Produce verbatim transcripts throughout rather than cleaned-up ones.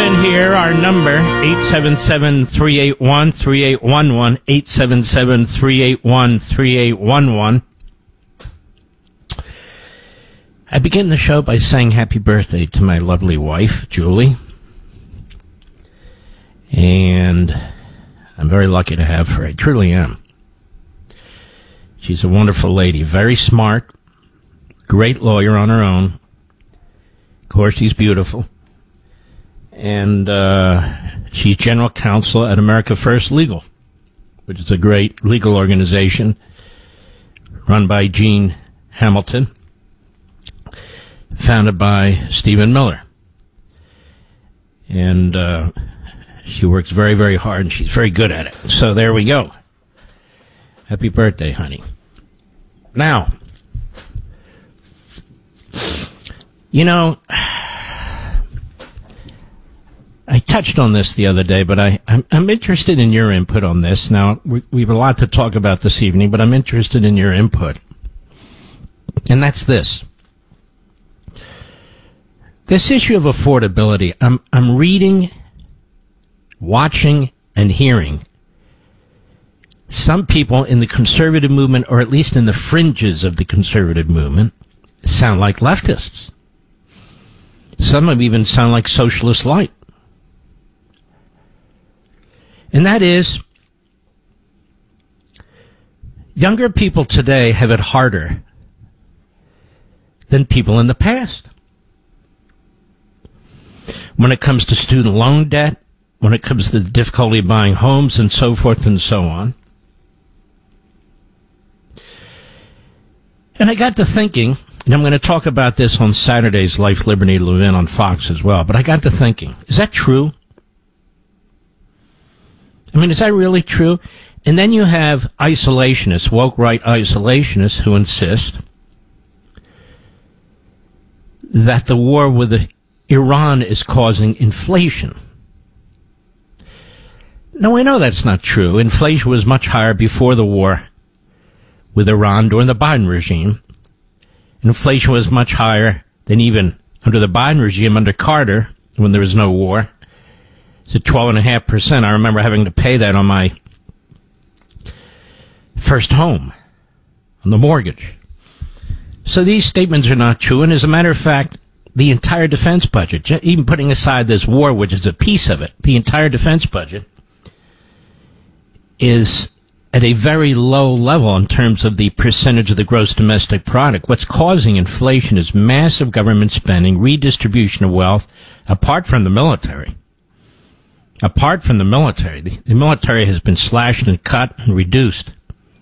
in here. Our number, eight seven seven, three eight one, three eight one one, eight seven seven, three eight one, three eight one one. I begin the show by saying happy birthday to my lovely wife, Julie. And I'm very lucky to have her. I truly am. She's a wonderful lady, very smart, great lawyer on her own. Of course, she's beautiful. And uh, she's general counsel at America First Legal, which is a great legal organization run by Gene Hamilton, founded by Stephen Miller. And uh, she works very, very hard, and she's very good at it. So there we go. Happy birthday, honey. Now, you know, I touched on this the other day, but I, I'm, I'm interested in your input on this. Now, we, we have a lot to talk about this evening, but I'm interested in your input. And that's this. This issue of affordability, I'm, I'm reading, watching, and hearing some people in the conservative movement, or at least in the fringes of the conservative movement, sound like leftists. Some of them even sound like socialist light. And that is, younger people today have it harder than people in the past. When it comes to student loan debt, when it comes to the difficulty of buying homes and so forth and so on. And I got to thinking, and I'm going to talk about this on Saturday's Life, Liberty, Levin on Fox as well, but I got to thinking, is that true? I mean, is that really true? And then you have isolationists, woke right isolationists, who insist that the war with the Iran is causing inflation. Now, we know that's not true. Inflation was much higher before the war with Iran during the Biden regime. Inflation was much higher than even under the Biden regime, under Carter, when there was no war. It's at twelve point five percent. I remember having to pay that on my first home, on the mortgage. So these statements are not true. And as a matter of fact, the entire defense budget, even putting aside this war, which is a piece of it, the entire defense budget is at a very low level in terms of the percentage of the gross domestic product. What's causing inflation is massive government spending, redistribution of wealth, apart from the military. Apart from the military, the, the military has been slashed and cut and reduced.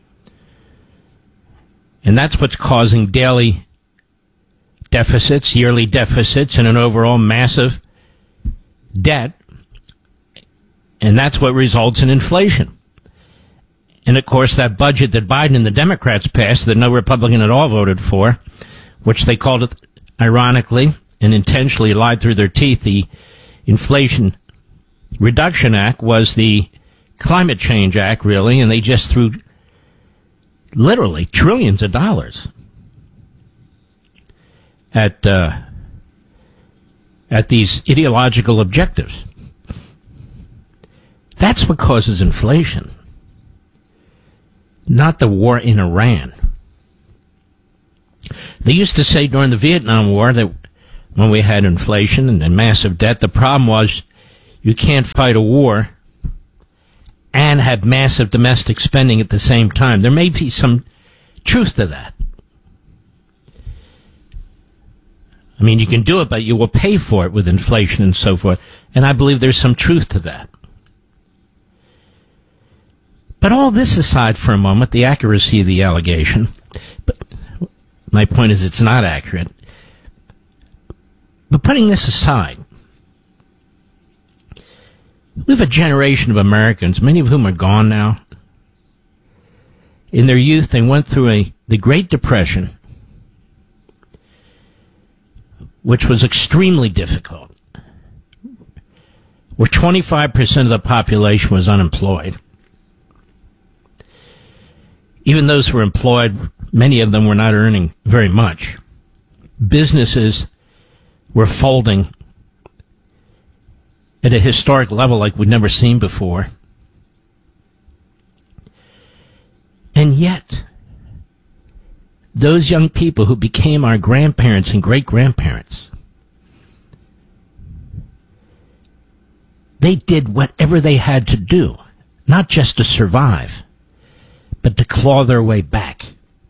And that's what's causing daily deficits, yearly deficits, and an overall massive debt. And that's what results in inflation. And, of course, that budget that Biden and the Democrats passed, that no Republican at all voted for, which they called it, ironically, and intentionally lied through their teeth, the Inflation Reduction Act, was the Climate Change Act, really, and they just threw literally trillions of dollars at uh, at these ideological objectives. That's what causes inflation, not the war in Iran. They used to say during the Vietnam War that when we had inflation and, and massive debt, the problem was you can't fight a war and have massive domestic spending at the same time. There may be some truth to that. I mean, you can do it, but you will pay for it with inflation and so forth. And I believe there's some truth to that. But all this aside for a moment, the accuracy of the allegation, but my point is it's not accurate. But putting this aside, we have a generation of Americans, many of whom are gone now. In their youth, they went through a the Great Depression, which was extremely difficult, where twenty-five percent of the population was unemployed. Even those who were employed, many of them were not earning very much. Businesses were folding at a historic level like we'd never seen before. And yet, those young people who became our grandparents and great-grandparents, they did whatever they had to do, not just to survive, but to claw their way back.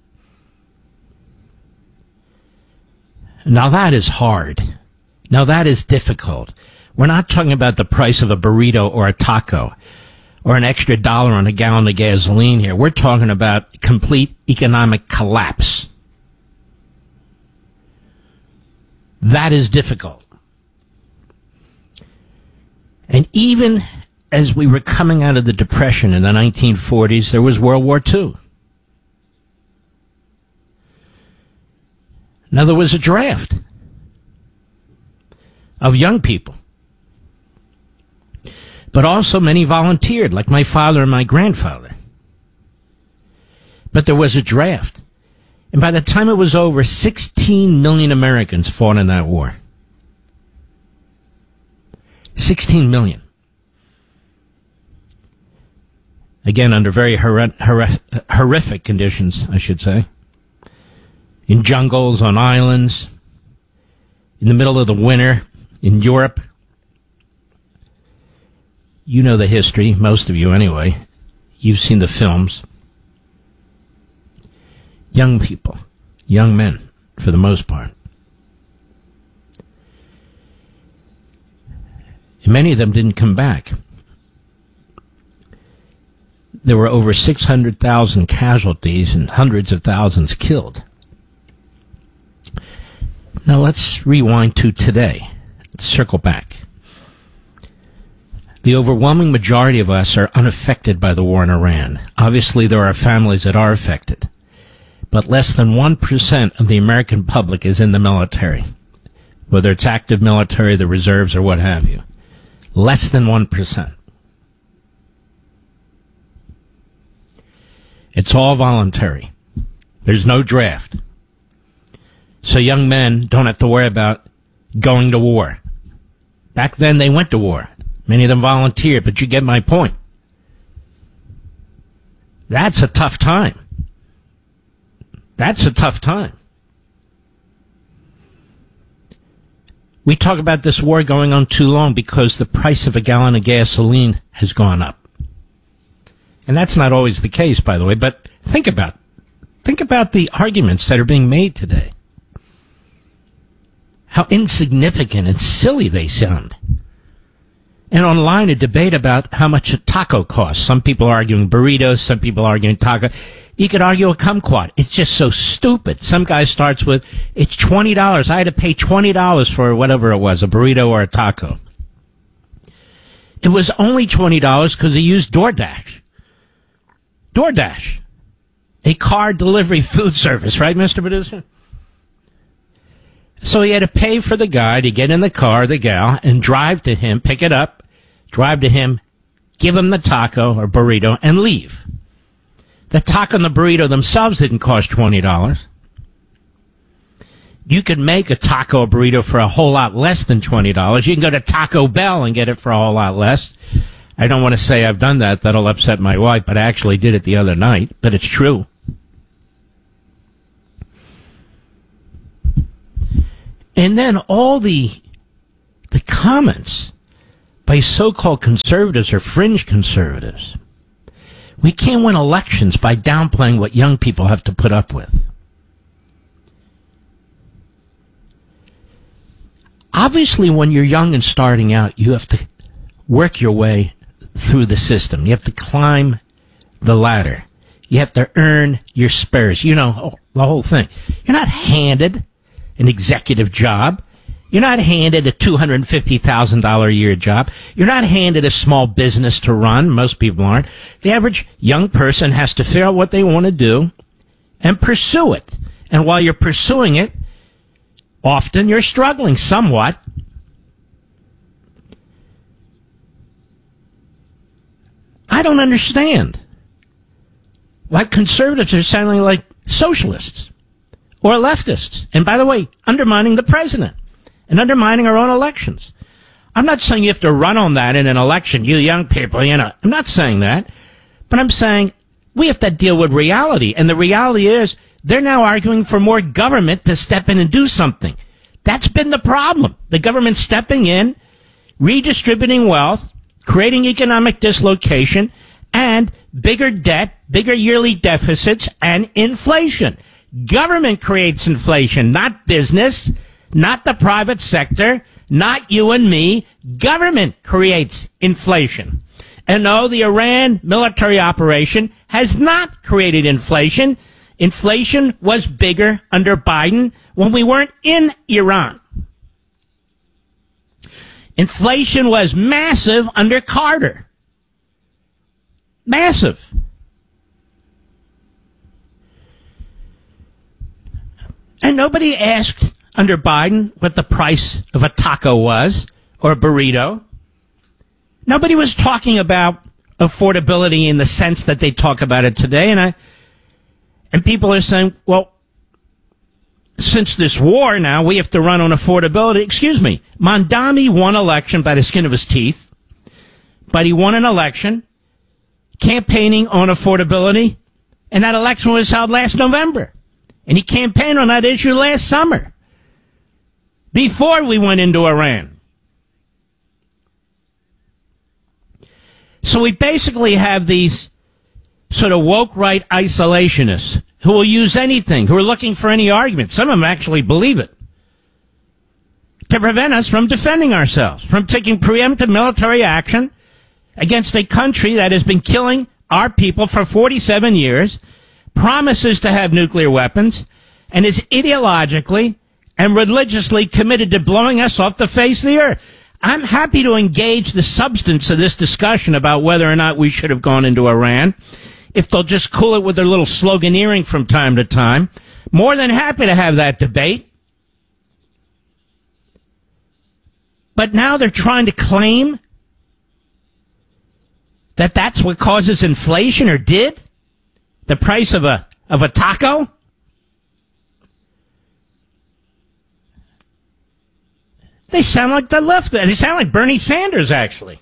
Now that is hard. Now that is difficult. We're not talking about the price of a burrito or a taco or an extra dollar on a gallon of gasoline here. We're talking about complete economic collapse. That is difficult. And even as we were coming out of the Depression in the nineteen forties, there was World War Two. Now, there was a draft of young people. But also many volunteered, like my father and my grandfather. But there was a draft. And by the time it was over, sixteen million Americans fought in that war. sixteen million. Again, under very hor- hor- horrific conditions, I should say. In jungles, on islands, in the middle of the winter, in Europe. You know the history, most of you anyway. You've seen the films. Young people, young men, for the most part. And many of them didn't come back. There were over six hundred thousand casualties and hundreds of thousands killed. Now let's rewind to today. Let's circle back. The overwhelming majority of us are unaffected by the war in Iran. Obviously, there are families that are affected. But less than one percent of the American public is in the military, whether it's active military, the reserves, or what have you. Less than one percent. It's all voluntary. There's no draft. So young men don't have to worry about going to war. Back then, they went to war. Many of them volunteered, but you get my point. That's a tough time. That's a tough time. We talk about this war going on too long because the price of a gallon of gasoline has gone up. And that's not always the case, by the way, but think about think about the arguments that are being made today. How insignificant and silly they sound. And online, a debate about how much a taco costs. Some people are arguing burritos, some people are arguing taco. You could argue a kumquat. It's just so stupid. Some guy starts with, it's twenty dollars. I had to pay twenty dollars for whatever it was, a burrito or a taco. It was only twenty dollars because he used DoorDash. DoorDash. A car delivery food service, right, Mister Producer? So he had to pay for the guy to get in the car, the gal, and drive to him, pick it up, drive to him, give him the taco or burrito, and leave. The taco and the burrito themselves didn't cost twenty dollars. You could make a taco or burrito for a whole lot less than twenty dollars. You can go to Taco Bell and get it for a whole lot less. I don't want to say I've done that. That'll upset my wife, but I actually did it the other night. But it's true. And then all the the comments by so-called conservatives or fringe conservatives. We can't win elections by downplaying what young people have to put up with. Obviously, when you're young and starting out, you have to work your way through the system. You have to climb the ladder. You have to earn your spurs. You know, the whole thing. You're not handed an executive job. You're not handed a two hundred fifty thousand dollars a year job. You're not handed a small business to run. Most people aren't. The average young person has to figure out what they want to do and pursue it. And while you're pursuing it, often you're struggling somewhat. I don't understand why conservatives are sounding like socialists or leftists. And by the way, undermining the president and undermining our own elections. I'm not saying you have to run on that in an election, you young people, you know. I'm not saying that. But I'm saying we have to deal with reality. And the reality is they're now arguing for more government to step in and do something. That's been the problem. The government stepping in, redistributing wealth, creating economic dislocation, and bigger debt, bigger yearly deficits, and inflation. Government creates inflation, not business, not the private sector, not you and me. Government creates inflation. And no, the Iran military operation has not created inflation. Inflation was bigger under Biden when we weren't in Iran. Inflation was massive under Carter. Massive. And nobody asked under Biden what the price of a taco was or a burrito. Nobody was talking about affordability in the sense that they talk about it today. And I, and people are saying, well, since this war now, we have to run on affordability. Excuse me. Mondami won election by the skin of his teeth, but he won an election campaigning on affordability, and that election was held last November. And he campaigned on that issue last summer, before we went into Iran. So we basically have these sort of woke right isolationists who will use anything, who are looking for any argument. Some of them actually believe it, to prevent us from defending ourselves, from taking preemptive military action against a country that has been killing our people for forty-seven years, promises to have nuclear weapons, and is ideologically and religiously committed to blowing us off the face of the earth. I'm happy to engage the substance of this discussion about whether or not we should have gone into Iran, if they'll just cool it with their little sloganeering from time to time. More than happy to have that debate. But now they're trying to claim that that's what causes inflation, or did? The price of a of a taco? They sound like the left. They sound like Bernie Sanders, actually.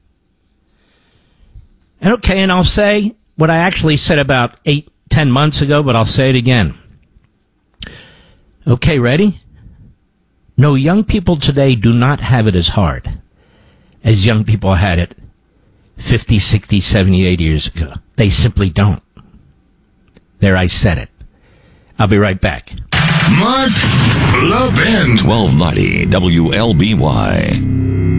And okay, and I'll say what I actually said about eight, ten months ago, but I'll say it again. Okay, ready? No, young people today do not have it as hard as young people had it fifty, sixty, seventy, eighty years ago. They simply don't. There, I said it. I'll be right back. Mark Levin. twelve ninety W L B Y.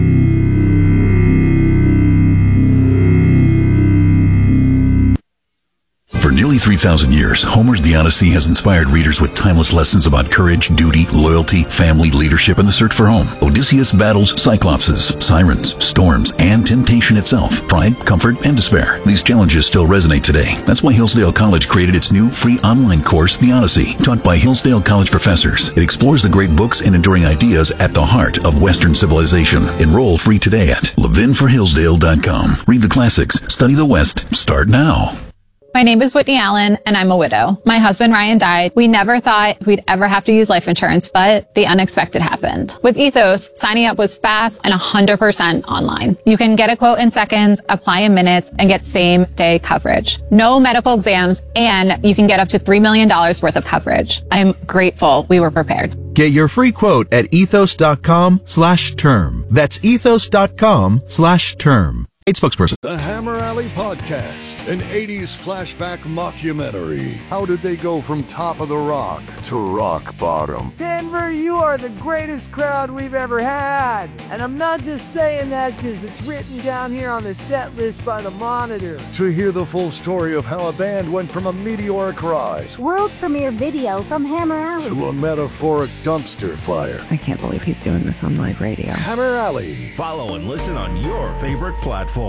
For nearly three thousand years, Homer's The Odyssey has inspired readers with timeless lessons about courage, duty, loyalty, family, leadership, and the search for home. Odysseus battles cyclopses, sirens, storms, and temptation itself, pride, comfort, and despair. These challenges still resonate today. That's why Hillsdale College created its new free online course, The Odyssey, taught by Hillsdale College professors. It explores the great books and enduring ideas at the heart of Western civilization. Enroll free today at levin for hillsdale dot com. Read the classics, study the West. Start now. My name is Whitney Allen, and I'm a widow. My husband, Ryan, died. We never thought we'd ever have to use life insurance, but the unexpected happened. With Ethos, signing up was fast and one hundred percent online. You can get a quote in seconds, apply in minutes, and get same-day coverage. No medical exams, and you can get up to three million dollars worth of coverage. I'm grateful we were prepared. Get your free quote at ethos.com slash term. That's ethos.com slash term. Spokesperson. The Hammer Alley Podcast, an eighties flashback mockumentary. How did they go from top of the rock to rock bottom? Denver, you are the greatest crowd we've ever had. And I'm not just saying that because it's written down here on the set list by the Monitor. To hear the full story of how a band went from a meteoric rise, world premiere video from Hammer Alley, to a metaphoric dumpster fire. I can't believe he's doing this on live radio. Hammer Alley. Follow and listen on your favorite platform.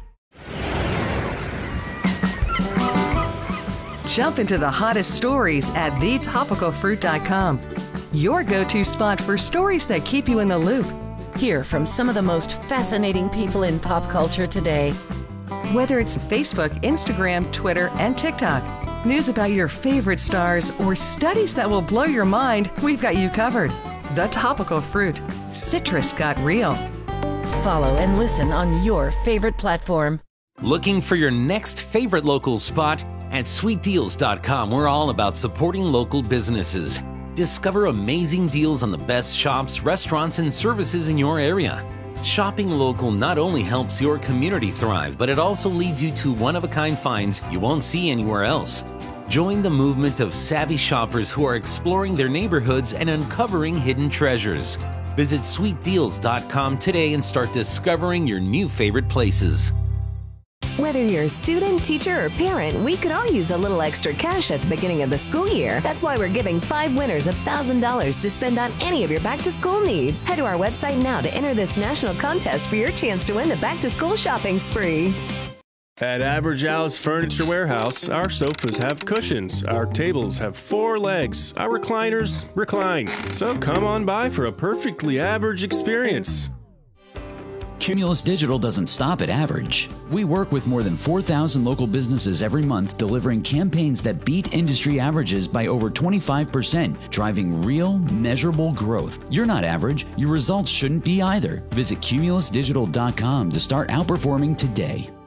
Jump into the hottest stories at the topical fruit dot com. Your go-to spot for stories that keep you in the loop. Hear from some of the most fascinating people in pop culture today. Whether it's Facebook, Instagram, Twitter, and TikTok, news about your favorite stars, or studies that will blow your mind, we've got you covered. The Topical Fruit. Citrus got real. Follow and listen on your favorite platform. Looking for your next favorite local spot? At sweet deals dot com, we're all about supporting local businesses. Discover amazing deals on the best shops, restaurants, and services in your area. Shopping local not only helps your community thrive, but it also leads you to one-of-a-kind finds you won't see anywhere else. Join the movement of savvy shoppers who are exploring their neighborhoods and uncovering hidden treasures. Visit sweet deals dot com today and start discovering your new favorite places. Whether you're a student, teacher, or parent, we could all use a little extra cash at the beginning of the school year. That's why we're giving five winners one thousand dollars to spend on any of your back-to-school needs. Head to our website now to enter this national contest for your chance to win the back-to-school shopping spree. At Average Al's Furniture Warehouse, our sofas have cushions, our tables have four legs, our recliners recline. So come on by for a perfectly average experience. Cumulus Digital doesn't stop at average. We work with more than four thousand local businesses every month, delivering campaigns that beat industry averages by over twenty-five percent, driving real, measurable growth. You're not average. Your results shouldn't be either. Visit cumulus digital dot com to start outperforming today.